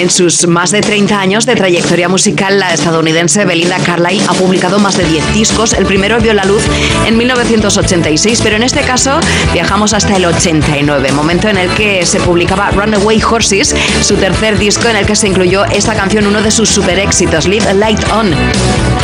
En sus más de 30 años de trayectoria musical, la estadounidense Belinda Carlisle ha publicado más de 10 discos. El primero vio la luz en 1986, pero en este caso viajamos hasta el 89, momento en el que se publicaba Runaway Horses, su tercer disco, en el que se incluyó esta canción, uno de sus super éxitos, Leave a Light On.